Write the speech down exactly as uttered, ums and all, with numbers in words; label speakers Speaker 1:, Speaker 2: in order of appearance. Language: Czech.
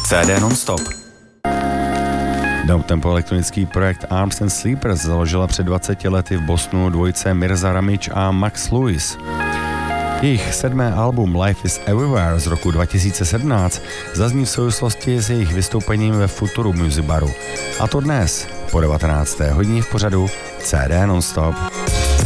Speaker 1: C D non-stop.
Speaker 2: Downtempo elektronický projekt Arms and Sleepers založila před dvaceti lety v Bostonu dvojice Mirza Ramič a Max Lewis. Jejich sedmé album Life is Everywhere z roku dva tisíce sedmnáct zazní v souvislosti s jejich vystoupením ve Futuru Music Baru. A to dnes po devatenácté hodině v pořadu C D non-stop.